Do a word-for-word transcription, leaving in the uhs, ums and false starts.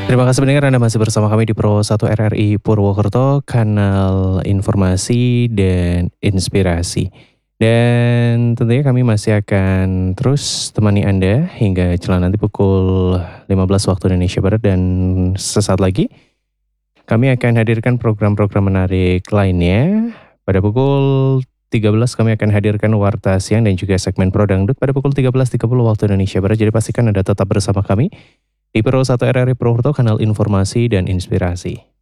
Terima kasih pendengar Anda masih bersama kami di Pro satu R R I Purwokerto, kanal informasi dan inspirasi. Dan tentunya kami masih akan terus temani Anda hingga jelang nanti pukul lima belas waktu Indonesia Barat dan sesaat lagi kami akan hadirkan program-program menarik lainnya. Pada pukul tiga belas kami akan hadirkan Warta Siang dan juga segmen Pro Dangdut pada pukul tiga belas tiga puluh waktu Indonesia Barat. Jadi pastikan Anda tetap bersama kami di Pro satu R R I Purwokerto, kanal informasi dan inspirasi.